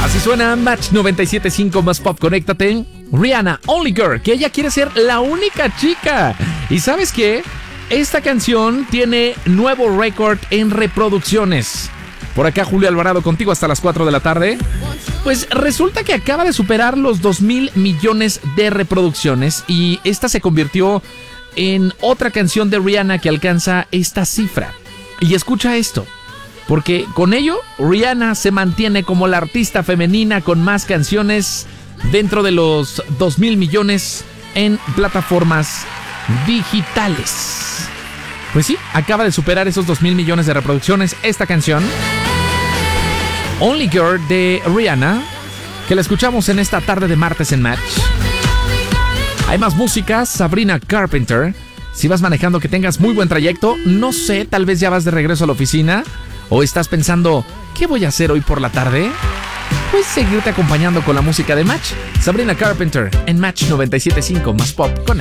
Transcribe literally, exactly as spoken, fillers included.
Así suena Match noventa y siete punto cinco más pop, conéctate. Rihanna, Only Girl, que ella quiere ser la única chica. ¿Y sabes qué? Esta canción tiene nuevo récord en reproducciones. Por acá Julio Alvarado contigo hasta las cuatro de la tarde. Pues resulta que acaba de superar los dos mil millones de reproducciones y esta se convirtió en otra canción de Rihanna que alcanza esta cifra. Y escucha esto, porque con ello Rihanna se mantiene como la artista femenina con más canciones dentro de los dos mil millones en plataformas digitales. Pues sí, acaba de superar esos dos mil millones de reproducciones esta canción Only Girl de Rihanna, que la escuchamos en esta tarde de martes en Match. Hay más música, Sabrina Carpenter. Si vas manejando, que tengas muy buen trayecto. No sé, tal vez ya vas de regreso a la oficina o estás pensando, ¿qué voy a hacer hoy por la tarde? Pues seguirte acompañando con la música de Match. Sabrina Carpenter en Match noventa y siete punto cinco más pop con